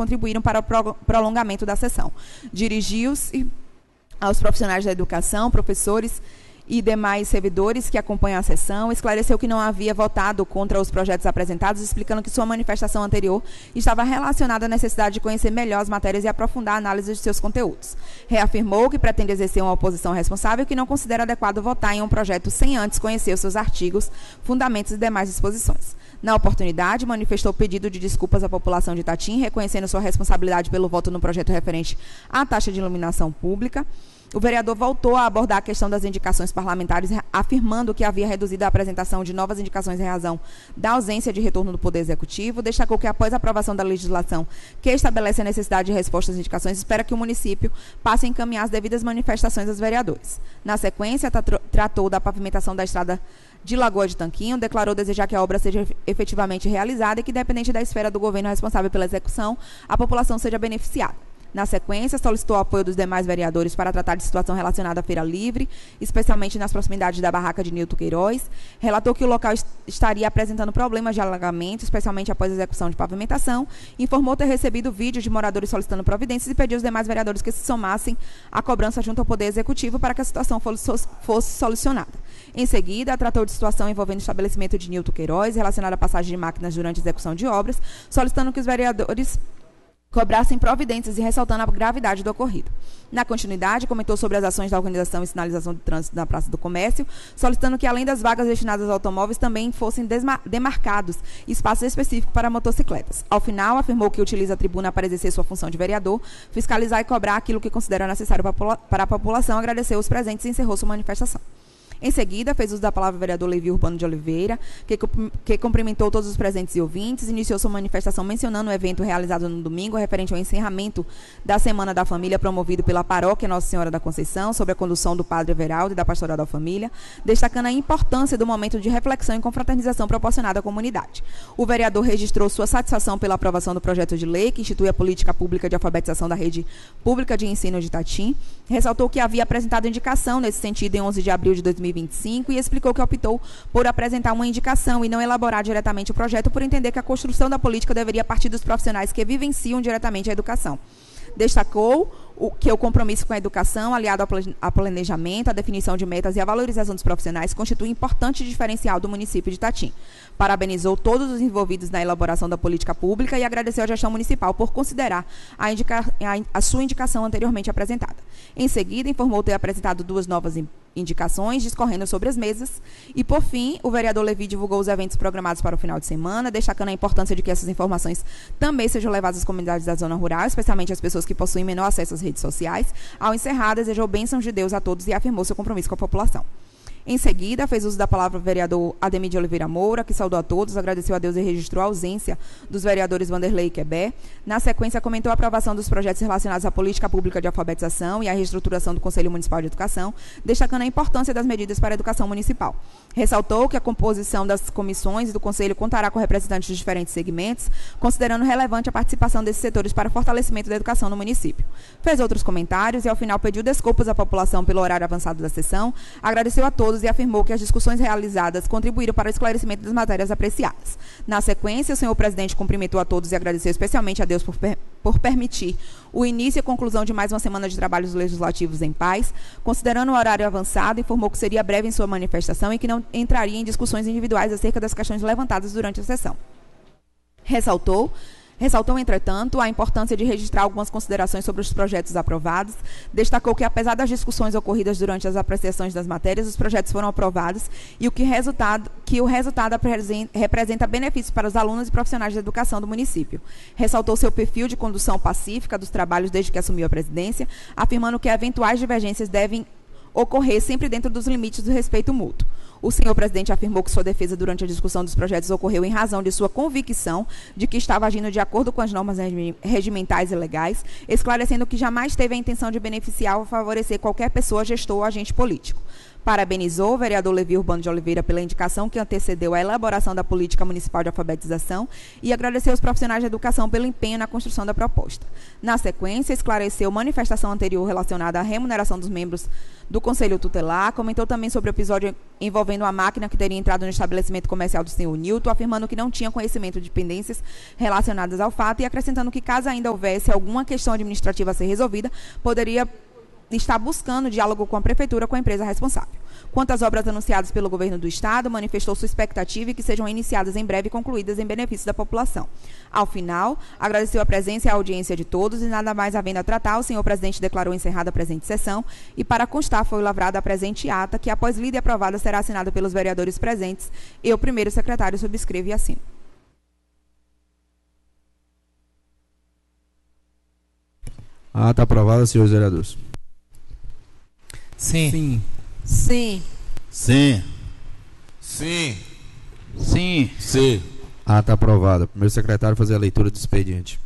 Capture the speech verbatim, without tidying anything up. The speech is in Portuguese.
contribuíram para o pro prolongamento da sessão. Dirigiu-se aos profissionais da educação, professores e demais servidores que acompanham a sessão, esclareceu que não havia votado contra os projetos apresentados, explicando que sua manifestação anterior estava relacionada à necessidade de conhecer melhor as matérias e aprofundar a análise de seus conteúdos. Reafirmou que pretende exercer uma oposição responsável e que não considera adequado votar em um projeto sem antes conhecer os seus artigos, fundamentos e demais disposições. Na oportunidade, manifestou o pedido de desculpas à população de Itatim, reconhecendo sua responsabilidade pelo voto no projeto referente à taxa de iluminação pública. O vereador voltou a abordar a questão das indicações parlamentares, afirmando que havia reduzido a apresentação de novas indicações em razão da ausência de retorno do Poder Executivo. Destacou que, após a aprovação da legislação que estabelece a necessidade de resposta às indicações, espera que o município passe a encaminhar as devidas manifestações aos vereadores. Na sequência, tratou da pavimentação da estrada de Lagoa de Tanquinho, declarou desejar que a obra seja efetivamente realizada e que, independente da esfera do governo responsável pela execução, a população seja beneficiada. Na sequência, solicitou o apoio dos demais vereadores para tratar de situação relacionada à Feira Livre, especialmente nas proximidades da barraca de Nilton Queiroz. Relatou que o local est estaria apresentando problemas de alagamento, especialmente após a execução de pavimentação. Informou ter recebido vídeos de moradores solicitando providências e pediu aos demais vereadores que se somassem à cobrança junto ao Poder Executivo para que a situação fosse, fosse solucionada. Em seguida, tratou de situação envolvendo o estabelecimento de Nilton Queiroz, relacionada à passagem de máquinas durante a execução de obras, solicitando que os vereadores cobrassem providências e ressaltando a gravidade do ocorrido. Na continuidade, comentou sobre as ações da organização e sinalização de trânsito na Praça do Comércio, solicitando que, além das vagas destinadas aos automóveis, também fossem demarcados espaços específicos para motocicletas. Ao final, afirmou que utiliza a tribuna para exercer sua função de vereador, fiscalizar e cobrar aquilo que considera necessário para a população, agradeceu os presentes e encerrou sua manifestação. Em seguida, fez uso da palavra o vereador Levi Urbano de Oliveira, que, que cumprimentou todos os presentes e ouvintes, iniciou sua manifestação mencionando o evento realizado no domingo, referente ao encerramento da Semana da Família, promovido pela Paróquia Nossa Senhora da Conceição, sob a condução do Padre Everaldo e da Pastoral da Família, destacando a importância do momento de reflexão e confraternização proporcionado à comunidade. O vereador registrou sua satisfação pela aprovação do projeto de lei que institui a política pública de alfabetização da rede pública de ensino de Itatim, ressaltou que havia apresentado indicação nesse sentido em onze de abril de dois mil e vinte e cinco e explicou que optou por apresentar uma indicação e não elaborar diretamente o projeto, por entender que a construção da política deveria partir dos profissionais que vivenciam diretamente a educação. Destacou o, que o compromisso com a educação, aliado ao, ao planejamento, à definição de metas e à valorização dos profissionais, constitui um importante diferencial do município de Itatim. Parabenizou todos os envolvidos na elaboração da política pública e agradeceu à gestão municipal por considerar a, indica, a, a sua indicação anteriormente apresentada. Em seguida, informou ter apresentado duas novas indicações, discorrendo sobre as mesas. E, por fim, o vereador Levi divulgou os eventos programados para o final de semana, destacando a importância de que essas informações também sejam levadas às comunidades da zona rural, especialmente às pessoas que possuem menor acesso às redes sociais. Ao encerrar, desejou bênçãos de Deus a todos e afirmou seu compromisso com a população. Em seguida, fez uso da palavra o vereador Ademir de Oliveira Moura, que saudou a todos, agradeceu a Deus e registrou a ausência dos vereadores Vanderlei e Quebé. Na sequência, comentou a aprovação dos projetos relacionados à política pública de alfabetização e à reestruturação do Conselho Municipal de Educação, destacando a importância das medidas para a educação municipal. Ressaltou que a composição das comissões do Conselho contará com representantes de diferentes segmentos, considerando relevante a participação desses setores para o fortalecimento da educação no município. Fez outros comentários e, ao final, pediu desculpas à população pelo horário avançado da sessão, agradeceu a todos e afirmou que as discussões realizadas contribuíram para o esclarecimento das matérias apreciadas. Na sequência, o senhor presidente cumprimentou a todos e agradeceu especialmente a Deus por, per por permitir o início e a conclusão de mais uma semana de trabalhos legislativos em paz. Considerando o horário avançado, informou que seria breve em sua manifestação e que não entraria em discussões individuais acerca das questões levantadas durante a sessão. Ressaltou Ressaltou, entretanto, a importância de registrar algumas considerações sobre os projetos aprovados. Destacou que, apesar das discussões ocorridas durante as apreciações das matérias, os projetos foram aprovados e o que, resultado, que o resultado representa benefícios para os alunos e profissionais da educação do município. Ressaltou seu perfil de condução pacífica dos trabalhos desde que assumiu a presidência, afirmando que eventuais divergências devem ocorrer sempre dentro dos limites do respeito mútuo. O senhor presidente afirmou que sua defesa durante a discussão dos projetos ocorreu em razão de sua convicção de que estava agindo de acordo com as normas regimentais e legais, esclarecendo que jamais teve a intenção de beneficiar ou favorecer qualquer pessoa, gestor ou agente político. Parabenizou o vereador Levi Urbano de Oliveira pela indicação que antecedeu a elaboração da política municipal de alfabetização e agradeceu aos profissionais de educação pelo empenho na construção da proposta. Na sequência, esclareceu manifestação anterior relacionada à remuneração dos membros do Conselho Tutelar, comentou também sobre o episódio envolvendo uma máquina que teria entrado no estabelecimento comercial do senhor Nilton, afirmando que não tinha conhecimento de pendências relacionadas ao fato e acrescentando que, caso ainda houvesse alguma questão administrativa a ser resolvida, poderia está buscando diálogo com a Prefeitura, com a empresa responsável. Quanto às obras anunciadas pelo Governo do Estado, manifestou sua expectativa e que sejam iniciadas em breve e concluídas em benefício da população. Ao final, agradeceu a presença e a audiência de todos e, nada mais havendo a tratar, o senhor presidente declarou encerrada a presente sessão e, para constar, foi lavrada a presente ata, que, após lida e aprovada, será assinada pelos vereadores presentes. Eu, primeiro secretário, subscrevo e assino. A ata aprovada, senhores vereadores. Sim. Sim. Sim. Sim. Sim. Sim. Sim. A ata aprovada. Primeiro secretário fazer a leitura do expediente.